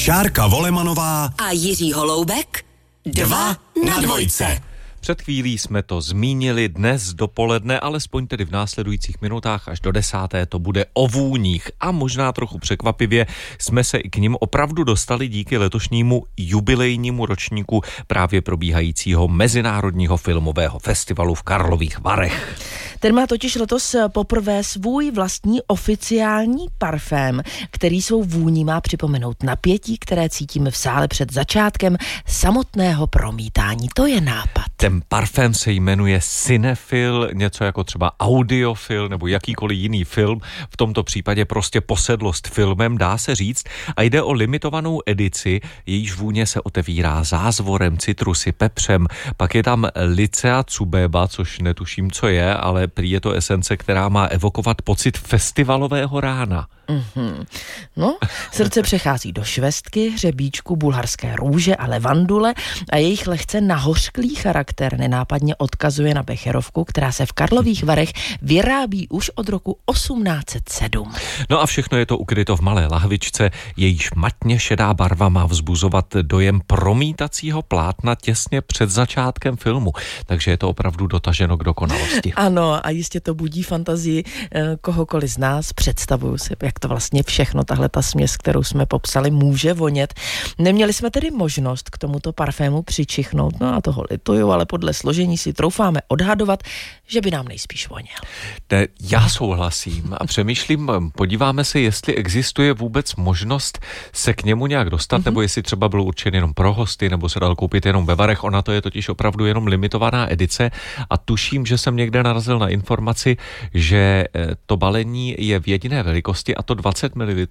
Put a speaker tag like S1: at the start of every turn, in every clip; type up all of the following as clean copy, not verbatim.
S1: Šárka Volemanová
S2: a Jiří Holoubek 2 na dvojce.
S3: Před chvílí jsme to zmínili, dnes dopoledne, alespoň tedy v následujících minutách až do 10. to bude o vůních a možná trochu překvapivě jsme se i k nim opravdu dostali díky letošnímu jubilejnímu ročníku právě probíhajícího Mezinárodního filmového festivalu v Karlových Varech.
S4: Ten má totiž letos poprvé svůj vlastní oficiální parfém, který svou vůní má připomenout napětí, které cítíme v sále před začátkem samotného promítání. To je nápad.
S3: Ten parfém se jmenuje Cinefil, něco jako třeba audiofil nebo jakýkoliv jiný film, v tomto případě prostě posedlost filmem, dá se říct, a jde o limitovanou edici, jejíž vůně se otevírá zázvorem, citrusy, pepřem, pak je tam Lycea cubeba, což netuším, co je, ale prý je to esence, která má evokovat pocit festivalového rána.
S4: No, srdce přechází do švestky, hřebíčku, bulharské růže a levandule a jejich lehce nahořklý charakter nenápadně odkazuje na becherovku, která se v Karlových Varech vyrábí už od roku 1807.
S3: No a všechno je to ukryto v malé lahvičce, jejíž matně šedá barva má vzbuzovat dojem promítacího plátna těsně před začátkem filmu, takže je to opravdu dotaženo k dokonalosti.
S4: Ano, a jistě to budí fantazii kohokoliv z nás, představuju si, jak to vlastně všechno, tahle ta směs, kterou jsme popsali, může vonět. Neměli jsme tedy možnost k tomuto parfému přičichnout, no a toho lituju, ale podle složení si troufáme odhadovat, že by nám nejspíš voněl.
S3: Já souhlasím a přemýšlím, podíváme se, jestli existuje vůbec možnost se k němu nějak dostat, nebo jestli třeba byl určen jenom pro hosty, nebo se dal koupit jenom ve Varech, ona to je totiž opravdu jenom limitovaná edice a tuším, že jsem někde narazil na informaci, že to balení je v jediné velikosti a to 20 ml,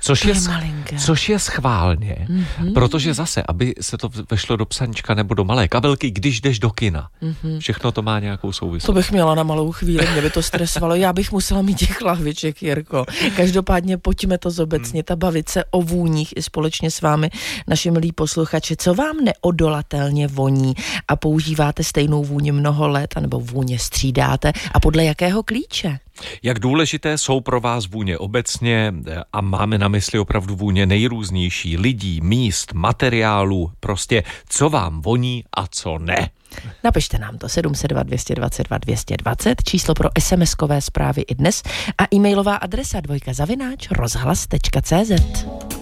S3: což je schválně, protože zase, aby se to vešlo do psaníčka nebo do malé kabelky, když jdeš do kina. Všechno to má nějakou souvislost.
S4: To bych měla na malou chvíli, mě by to stresovalo. Já bych musela mít těch lahviček, Jirko. Každopádně pojďme to zobecnit a bavit se o vůních i společně s vámi, naši milí posluchači. Co vám neodolatelně voní a používáte stejnou vůni mnoho let, anebo vůně střídáte a podle jakého klíče?
S3: Jak důležité jsou pro vás vůně obecně a máme na mysli opravdu vůně nejrůznější lidí, míst, materiálů, prostě co vám voní a co ne.
S4: Napište nám to 702 222 220, číslo pro SMS-kové zprávy i dnes a e-mailová adresa 2@rozhlas.cz.